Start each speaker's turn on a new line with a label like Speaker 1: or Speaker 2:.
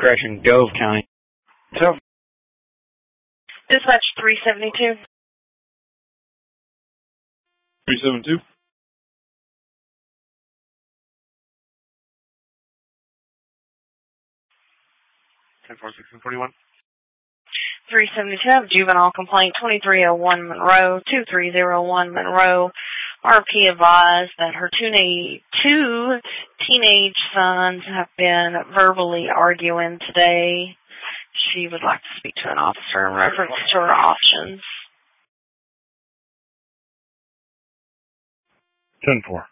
Speaker 1: Correction, Gove County. So,
Speaker 2: Dispatch 372.
Speaker 3: 372. 10-4-6-41.
Speaker 2: 372, juvenile complaint 2301 Monroe, 2301 Monroe. RP advised that her two teenage sons have been verbally arguing today. She would like to speak to an officer in reference to her options.
Speaker 3: 10-4.